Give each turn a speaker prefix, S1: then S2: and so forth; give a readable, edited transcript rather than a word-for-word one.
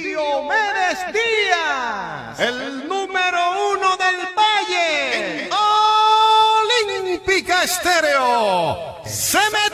S1: Diomedes Díaz, el número 1 del Valle, Olímpica Estéreo, se me